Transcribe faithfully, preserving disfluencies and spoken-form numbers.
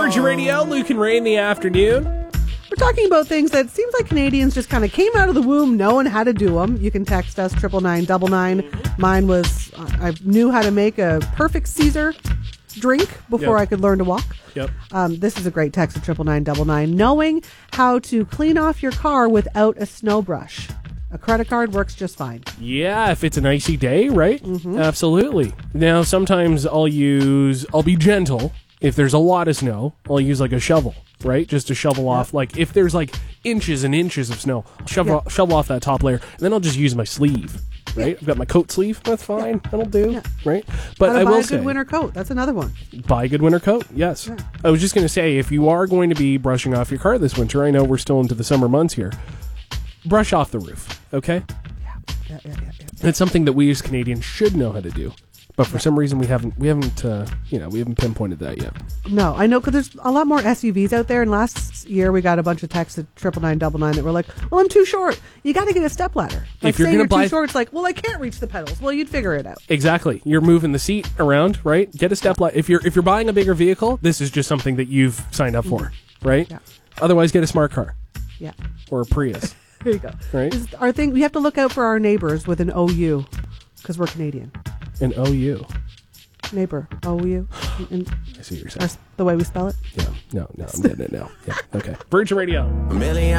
Virgin Radio, Luke and Ray in the afternoon. We're talking about things that seems like Canadians just kind of came out of the womb knowing how to do them. You can text us, triple nine double nine. Mine was, uh, I knew how to make a perfect Caesar drink before Yep. I could learn to walk. Yep. Um, this is a great text at triple nine double nine. Knowing how to clean off your car without a snow brush. A credit card works just fine. Yeah, if it's an icy day, right? Mm-hmm. Absolutely. Now, sometimes I'll use, I'll be gentle. If there's a lot of snow, I'll use like a shovel, right? Just to shovel off. Like if there's like inches and inches of snow, I'll shovel, Yeah. off, shovel off that top layer. And then I'll just use my sleeve, right? Yeah. I've got my coat sleeve. That's fine. That'll do, Yeah. right? But How to I buy will a say, good winter coat. That's another one. buy a good winter coat. Yes. Yeah. I was just going to say, if you are going to be brushing off your car this winter, I know we're still into the summer months here, brush off the roof, okay? Yeah, yeah, yeah, yeah. It's something that we as Canadians should know how to do. But for some reason, we haven't, we haven't, uh, you know, we haven't pinpointed that yet. No, I know because there's a lot more S U Vs out there. And last year we got a bunch of texts at triple nine double nine that were like, "Well, I'm too short. You got to get a stepladder." Like, If you're say gonna you're buy- too short, it's like, "Well, I can't reach the pedals." Well, you'd figure it out. Exactly. You're moving the seat around, right? Get a step. Li- if you're if you're buying a bigger vehicle, this is just something that you've signed up for, right? Yeah. Otherwise, get a smart car Yeah, or a Prius, there you go. right? This is our thing. We have to look out for our neighbors with an O U because we're Canadian. An O U. Neighbor, O U, and I see what you're saying. that's the way we spell it. Yeah. No, no, I'm getting it now. Yeah. Okay. Virgin Radio. A million